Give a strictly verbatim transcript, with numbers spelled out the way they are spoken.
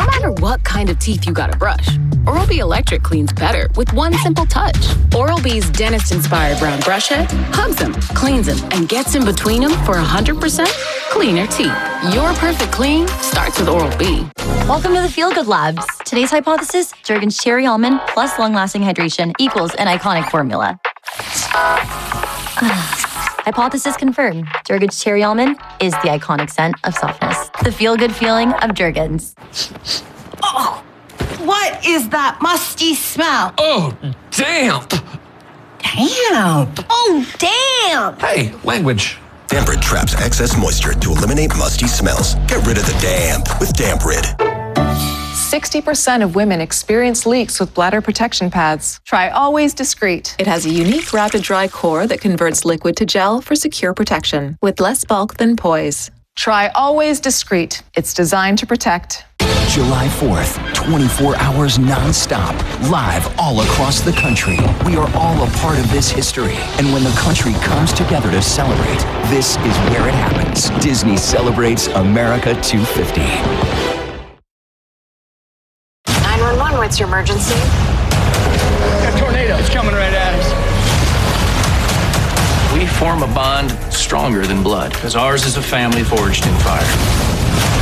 matter what kind of teeth you gotta brush, Oral-B Electric cleans better with one simple touch. Oral-B's dentist-inspired round brush head hugs them, cleans them, and gets in between them for one hundred percent cleaner teeth. Your perfect clean starts with Oral-B. Welcome to the Feel Good Labs. Today's hypothesis, Jergens Cherry Almond plus long-lasting hydration equals an iconic formula. Hypothesis confirmed. Jergens Cherry Almond is the iconic scent of softness. The feel-good feeling of Jergens. Oh, what is that musty smell? Oh, damp. Damn. Oh, damn. Hey, language. Damp-Rid traps excess moisture to eliminate musty smells. Get rid of the damp with Damp-Rid. sixty percent of women experience leaks with bladder protection pads. Try Always Discreet. It has a unique rapid dry core that converts liquid to gel for secure protection with less bulk than Poise. Try Always Discreet. It's designed to protect. July fourth, twenty-four hours non-stop, live all across the country. We are all a part of this history. And when the country comes together to celebrate, this is where it happens. Disney celebrates America two fifty. nine one one, what's your emergency? A tornado. It's coming right at us. We form a bond stronger than blood, because ours is a family forged in fire.